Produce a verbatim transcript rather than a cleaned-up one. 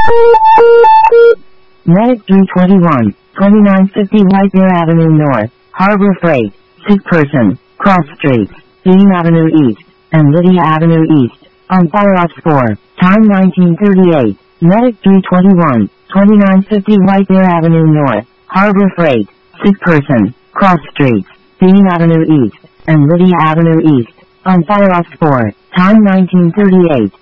Medic three twenty-one, twenty-nine fifty White Bear Avenue North, Harbor Freight, sick person, cross streets, Beam Avenue East, and Lydia Avenue East, on fire off four, time nineteen thirty-eight. Medic three twenty-one, twenty-nine fifty White Bear Avenue North, Harbor Freight, sick person, cross streets, Beam Avenue East, and Lydia Avenue East, on fire off four, time nineteen thirty-eight.